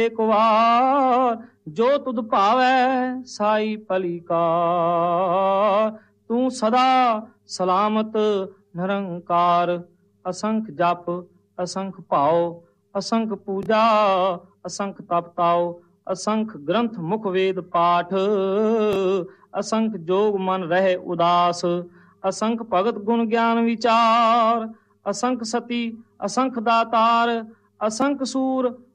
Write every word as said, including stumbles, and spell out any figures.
एक वार जो तुद पावै साई भली कार। तू सदा सलामत निरंकार। असंख जप असंख भाव असंख पूजा असंख तप ताओ। असंख ग्रंथ मुख वेद पाठ असंख जोग मन रहे उदास। असंख भगत गुण ज्ञान विचार असंख सती असंख दातार। असंख सूर